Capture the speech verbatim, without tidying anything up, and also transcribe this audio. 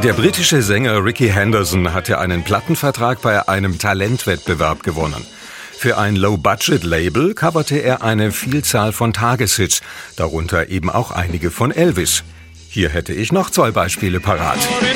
Der britische Sänger Ricky Henderson hatte einen Plattenvertrag bei einem Talentwettbewerb gewonnen. Für ein Low-Budget-Label coverte er eine Vielzahl von Tageshits, darunter eben auch einige von Elvis. Hier hätte ich noch zwei Beispiele parat.